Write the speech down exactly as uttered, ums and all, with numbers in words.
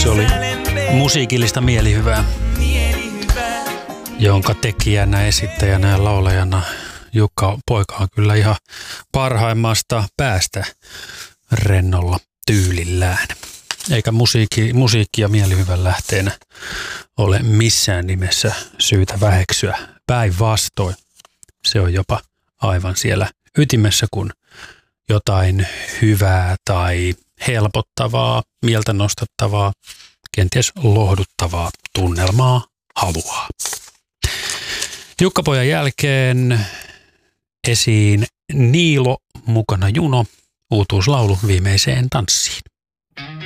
Se oli musiikillista mielihyvää, jonka tekijänä, esittäjänä ja laulajana Jukka Poika on kyllä ihan parhaimmasta päästä rennolla tyylillään. Eikä musiikki, musiikki ja mielihyvän lähteenä ole missään nimessä syytä väheksyä. Päinvastoin se on jopa aivan siellä ytimessä, kun jotain hyvää tai helpottavaa, mieltä nostattavaa, kenties lohduttavaa tunnelmaa haluaa. Jukka-pojan jälkeen esiin Niilo, mukana Juno, uutuuslaulu Viimeiseen tanssiin.